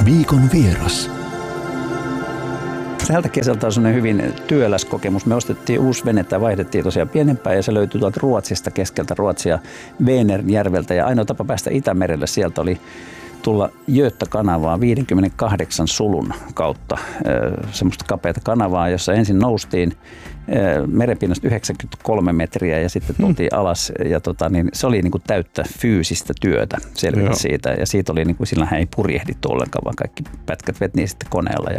Viikon vieras. Tältä kesältä on sellainen hyvin työläs kokemus. Me ostettiin uusi vene tai vaihdettiin tosiaan pienempään ja se löytyi tuolta Ruotsista, keskeltä Ruotsia, Vänernjärveltä. Ja ainoa tapa päästä Itämerelle sieltä oli tulla Göta-kanavaa 58 sulun kautta. Semmoista kapeata kanavaa, jossa ensin noustiin merenpinnasta 93 metriä ja sitten tultiin alas. Ja se oli niin kuin täyttä fyysistä työtä selvitä siitä. Ja siitä oli, niin kuin, sillähän ei purjehdittu ollenkaan, vaan kaikki pätkät vetiin sitten koneella.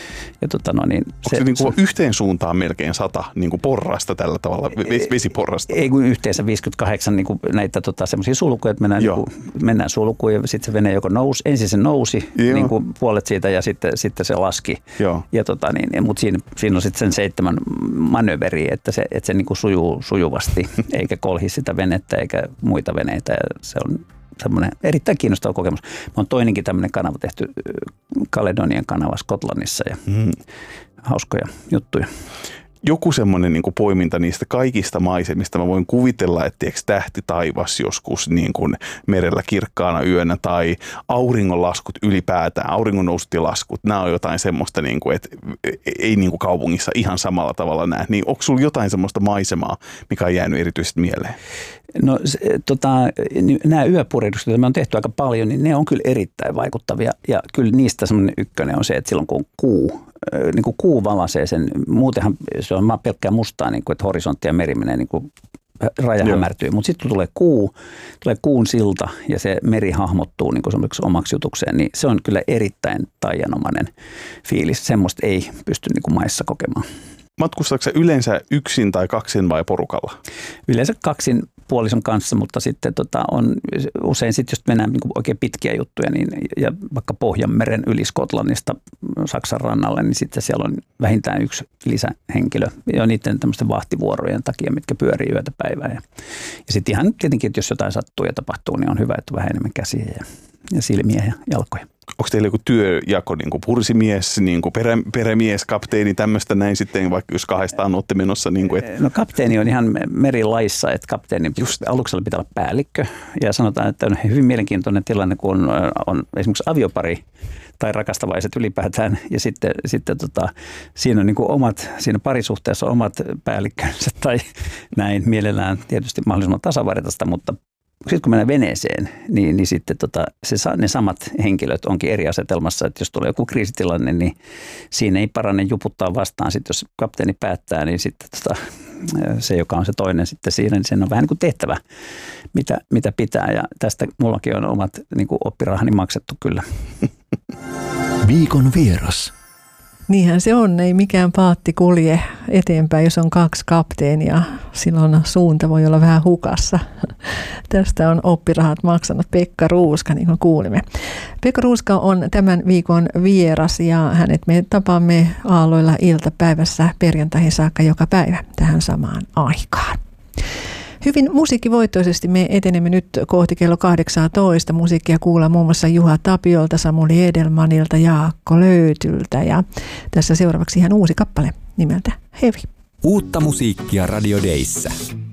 Onko se niin kuin yhteen suuntaan melkein 100 niin kuin porrasta tällä tavalla, vesiporrasta? Ei kun yhteensä 58 niin kuin näitä semmoisia sulkuja, että mennään sulkuun ja sitten se vene joko nousi. Ensin se nousi niin kuin puolet siitä ja sitten se laski. Mutta siinä on sitten sen 7 manööveriä, että se niin kuin sujuu sujuvasti eikä kolhi sitä venettä eikä muita veneitä. Ja se on semmoinen erittäin kiinnostava kokemus. On toinenkin tämmöinen kanava tehty, Caledonian kanava Skotlannissa ja hauskoja juttuja. Joku semmoinen niin kuin poiminta niistä kaikista maisemista. Mä voin kuvitella, että tähti taivas joskus niin kuin merellä kirkkaana yönä tai auringonlaskut ylipäätään, auringonnousut ja laskut. Nämä on jotain semmoista, niin kuin, että ei niin kuin kaupungissa ihan samalla tavalla näe. Niin onko sulla jotain semmoista maisemaa, mikä on jäänyt erityisesti mieleen? No nämä yöpurjehdukset, joita me on tehty aika paljon, niin ne on kyllä erittäin vaikuttavia. Ja kyllä niistä semmoinen ykkönen on se, että silloin kun kuu valaisee sen, muutenhan se on vaan pelkkää mustaa, niin kuin, että horisontti ja meri menee niin kuin raja hämärtyy. Mutta sitten kun tulee kuun silta ja se meri hahmottuu niin kuin omaksi jutukseen, niin se on kyllä erittäin taianomainen fiilis. Semmoista ei pysty niin kuin maissa kokemaan. Matkustaako sä yleensä yksin tai kaksin vai porukalla? Yleensä kaksin puolison kanssa, mutta sitten on usein sitten, jos mennään niin kuin oikein pitkiä juttuja, niin, ja vaikka Pohjanmeren yli Skotlannista Saksan rannalle, niin sitten siellä on vähintään yksi lisähenkilö ja niiden tämmöisten vahtivuorojen takia, mitkä pyörii yötä päivää. Ja sitten ihan tietenkin, että jos jotain sattuu ja tapahtuu, niin on hyvä, että on vähän enemmän käsiä ja silmiä ja jalkoja. Onko teillä joku työjako, niin kuin pursimies, niin kuin perämies, kapteeni, tämmöistä näin sitten, vaikka jos kahdestaan olette menossa? Niin kuin, No kapteeni on ihan merilaissa, että kapteeni just aluksella pitää olla päällikkö. Ja sanotaan, että on hyvin mielenkiintoinen tilanne, kun on esimerkiksi aviopari tai rakastavaiset ylipäätään. Ja sitten siinä on niin kuin siinä parisuhteessa omat päällikkönsä tai näin mielellään tietysti mahdollisimman tasavartaista, mutta sitten kun mennään veneeseen, niin sitten ne samat henkilöt onkin eri asetelmassa, että jos tulee joku kriisitilanne, niin siinä ei parane juputtaa vastaan. Sitten jos kapteeni päättää, niin sitten se, joka on se toinen sitten siinä, niin sen on vähän niin kuin tehtävä, mitä pitää. Ja tästä mullakin on omat niin kuin oppirahani maksettu kyllä. Viikon vieras. Niinhän se on, ei mikään paatti kulje eteenpäin, jos on 2 kapteenia. Silloin suunta voi olla vähän hukassa. Tästä on oppirahat maksanut Pekka Ruuska, niin kuin kuulimme. Pekka Ruuska on tämän viikon vieras ja hänet me tapaamme aalloilla iltapäivässä perjantaihin saakka joka päivä tähän samaan aikaan. Hyvin musiikkivoittoisesti me etenemme nyt kohti kello 18. Musiikkia kuullaan muun muassa Juha Tapiolta, Samuli Edelmanilta, Jaakko Löytyltä ja tässä seuraavaksi ihan uusi kappale nimeltä Heavy. Uutta musiikkia Radio Dayssä.